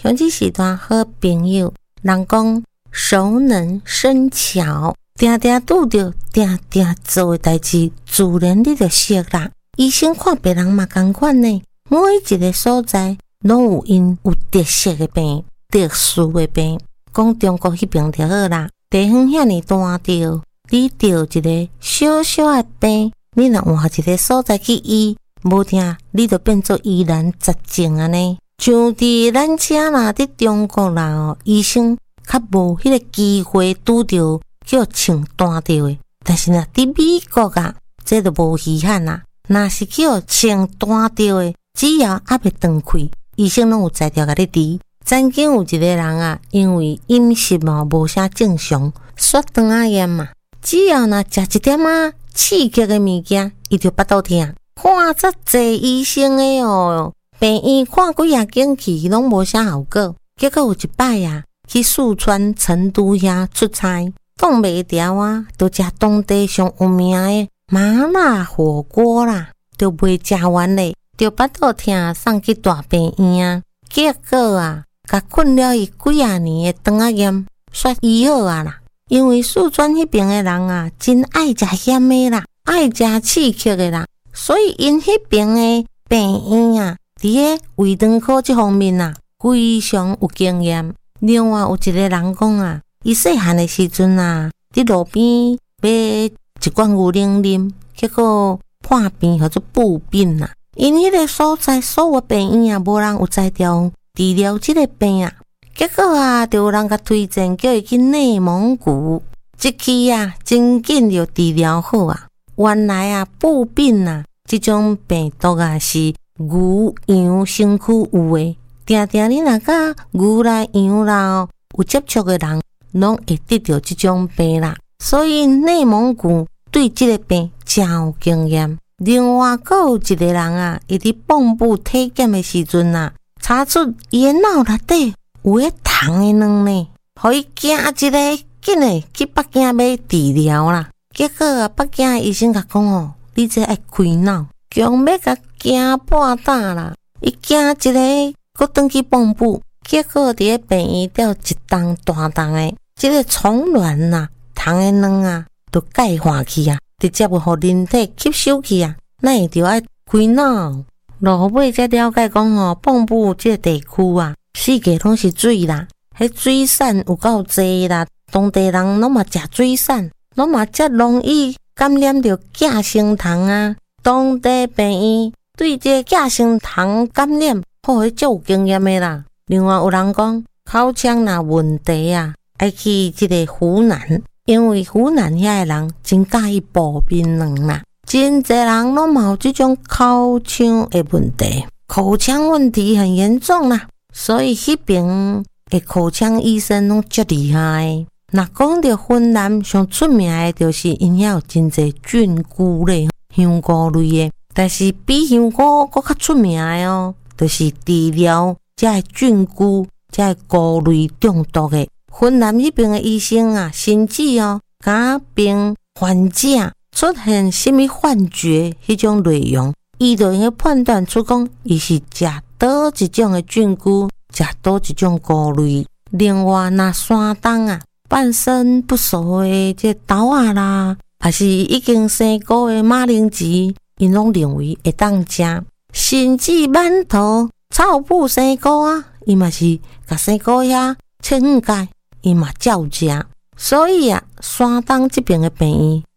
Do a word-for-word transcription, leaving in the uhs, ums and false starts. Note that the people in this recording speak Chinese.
像这是段好朋友。人讲熟能生巧，定定拄着定定做的代志，自然你就熟啦。医生看别人嘛同款呢，每一个所在拢有因有特色的病，特殊的病。讲中国迄边就好啦，地方遐尼大着，你着一个小小的病，你若换一个所在去医，无定你就变做疑难杂症安尼。像伫咱遮啦，伫中国啦哦，医生较无迄个机会拄着叫穿单着的，但是若伫美国啊，这就无稀罕啦。若是叫穿单着的，只要还未断开，医生拢有在条甲你治。曾经有一个人啊，因为饮食嘛无啥正常，血糖啊炎嘛，只要若食一点啊刺激的物件，伊就腹肚痛。看遮济医生的哦，病院看几啊间去拢无啥效果。结果有一摆啊，去四川成都遐出差，挡袂牢啊，就食当地上有名的麻辣火锅啦，就袂食完咧，就腹肚痛送去大病院啊。结果啊，甲困了伊几啊年的肠仔炎，煞医好啊啦。因为四川迄边的人啊，真爱食咸的啦，爱食刺激的啦，所以因迄边的病院啊，伫个胃肠科这方面啊，非常有经验。另外有一个人讲啊，伊细汉的时阵啊，伫路边买一罐牛奶啉，结果破病叫做布病啊。因迄个所在所有病院啊，无人有才调治疗这个病啊。结果啊，就有人甲推荐叫伊去内蒙古，一去啊，真紧就治疗好啊。原来啊，布病啊，这种病毒啊是牛羊身躯有的，定定你若甲牛啦、羊啦哦有接触的人，拢会得到这种病啦。所以内蒙古对这个病真有经验。另外，还有一个人啊，伊伫蚌埠体检的时阵啊，查出伊的脑内底有迄糖的卵呢，互伊惊一个，紧诶去北京买治疗啦。结果啊，北京的医生甲讲哦，你这爱开脑，强要甲惊半打啦。伊惊一个，搁转去蚌埠，结果伫个病院掉一重大重的，这个虫卵呐、啊，糖的卵啊，都钙化去啊。直接有互人体吸收去啊，那会着爱开脑。落尾才了解讲吼，蚌埠这个地区啊，四界拢是水啦，迄水产有够济啦，当地人拢嘛食水产，拢嘛则容易感染着寄生虫啊。当地病院对这寄生虫感染，好迄足有经验的啦。另外有人讲口腔若问题啊，爱去这个湖南。因为湖南遐的人真介意薄冰卵啦，真侪人拢嘛有这种口腔的问题，口腔问题很严重啦，所以迄边的口腔医生拢足厉害。若讲到湖南上出名的，就是因遐有真侪菌菇类、香菇类的，但是比香菇搁较出名的哦，就是治疗这个菌菇、这个菇类中毒的。云南迄边的医生啊，甚至哦，甲病患者出现什么幻觉迄种内容，伊就会判断出讲，伊是食倒一种的菌菇，食倒一种菇类。另外，若山东啊，半生不熟的这豆啊啦，还是已经生菇的马铃薯，因拢认为会当食。甚至馒头、臭布生菇啊，伊嘛是甲生菇遐切五界。伊嘛照食，所以啊，山东这边的病院